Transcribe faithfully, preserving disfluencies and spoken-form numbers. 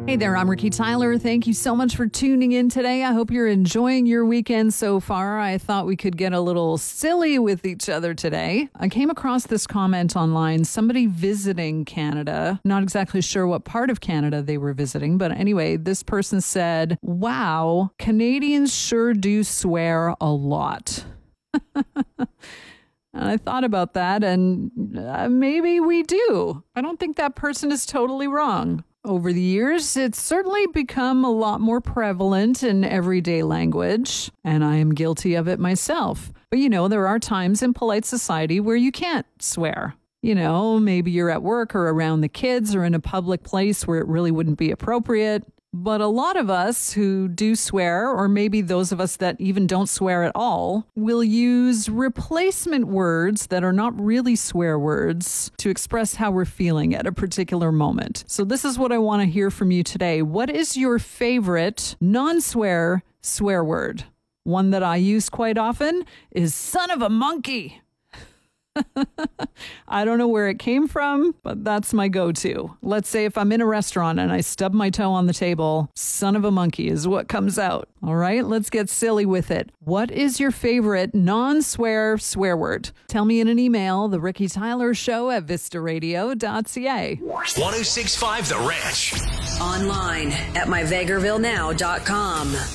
Hey there, I'm Ricky Tyler. Thank you so much for tuning in today. I hope you're enjoying your weekend so far. I thought we could get a little silly with each other today. I came across this comment online, somebody visiting Canada. Not exactly sure what part of Canada they were visiting, but anyway, this person said, wow, Canadians sure do swear a lot. And I thought about that, and uh, maybe we do. I don't think that person is totally wrong. Over the years, it's certainly become a lot more prevalent in everyday language, and I am guilty of it myself. But you know, there are times in polite society where you can't swear. You know, maybe you're at work or around the kids or in a public place where it really wouldn't be appropriate. But a lot of us who do swear, or maybe those of us that even don't swear at all, will use replacement words that are not really swear words to express how we're feeling at a particular moment. So this is what I want to hear from you today. What is your favorite non-swear swear word? One that I use quite often is son of a monkey. I don't know where it came from, but that's my go-to. Let's say if I'm in a restaurant and I stub my toe on the table, son of a monkey is what comes out. All right, let's get silly with it. What is your favorite non-swear swear word? Tell me in an email, The Ricky Tyler Show at vista radio dot c a. one oh six point five The Ranch. Online at my vegreville now dot com.